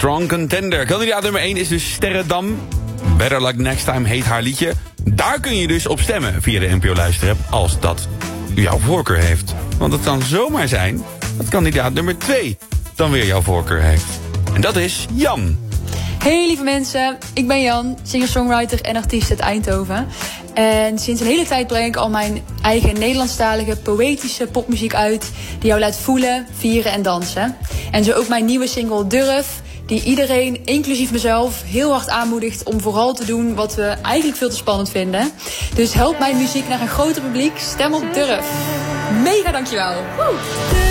Strong Contender. Kandidaat nummer 1 is dus Sterredam. Better Luck Next Time heet haar liedje. Daar kun je dus op stemmen via de NPO Luisterapp als dat jouw voorkeur heeft. Want het kan zomaar zijn dat kandidaat nummer 2 dan weer jouw voorkeur heeft. En dat is Jan. Hey lieve mensen, ik ben Jan, singer-songwriter en artiest uit Eindhoven. En sinds een hele tijd breng ik al mijn eigen Nederlandstalige poëtische popmuziek uit die jou laat voelen, vieren en dansen. En zo ook mijn nieuwe single Durf, die iedereen, inclusief mezelf, heel hard aanmoedigt om vooral te doen wat we eigenlijk veel te spannend vinden. Dus help mijn muziek naar een groter publiek, stem op Durf. Mega dankjewel. Woe!